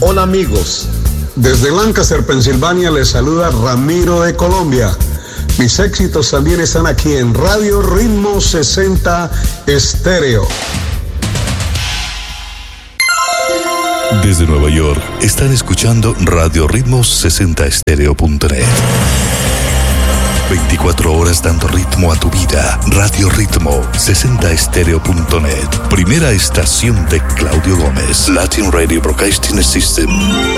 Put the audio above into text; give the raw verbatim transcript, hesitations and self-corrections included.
Hola amigos, desde Lancaster, Pensilvania les saluda Ramiro de Colombia. Mis éxitos también están aquí en Radio Ritmo sesenta Estéreo. Desde Nueva York están escuchando Radio Ritmo sesenta Estéreo punto net. veinticuatro horas dando ritmo a tu vida. Radio Ritmo sesenta Estéreo punto net. Primera estación de Claudio Gómez. Latin Radio Broadcasting System.